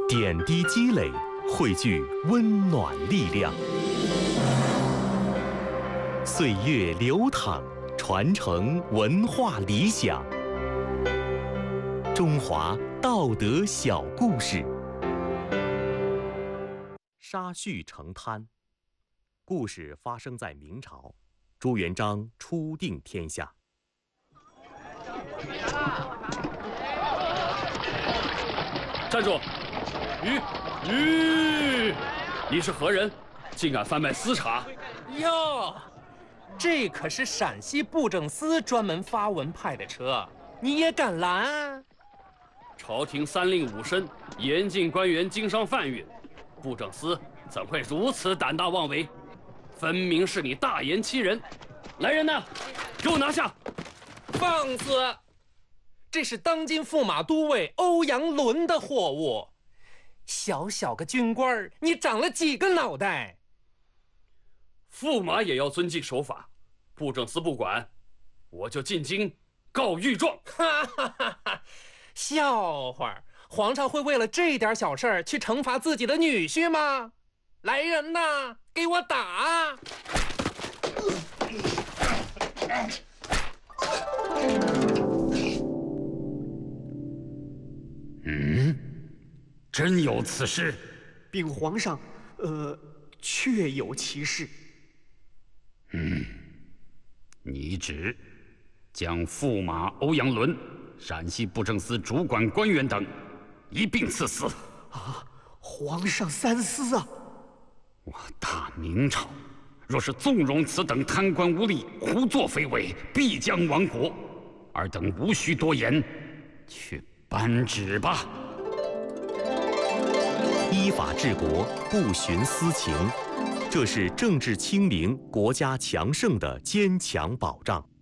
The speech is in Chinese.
点滴积累，汇聚温暖力量。岁月流淌，传承文化理想。中华道德小故事。沙叙成滩。故事发生在明朝，朱元璋初定天下。 站住！你是何人？竟敢贩卖私茶？ 哟，这可是陕西布政司专门发文派的车，你也敢拦？ 朝廷三令五申，严禁官员经商贩运，布政司怎会如此胆大妄为？分明是你大言欺人！来人呐，给我拿下！ 放肆！这是当今驸马都尉欧阳伦的货物，小小个军官，你长了几个脑袋？ 驸马也要遵纪守法，布政司不管，我就进京告御状。 哈哈哈哈！笑话，皇上会为了这点小事去惩罚自己的女婿吗？来人呐，给我打！ 真有此事？ 禀皇上，确有其事。 拟旨将驸马欧阳伦、陕西布政司主管官员等一并赐死。 啊，皇上三思啊！ 我大明朝若是纵容此等贪官污吏胡作非为，必将亡国。尔等无需多言，去颁旨吧。 依法治国，不徇私情，这是政治清明、国家强盛的坚强保障。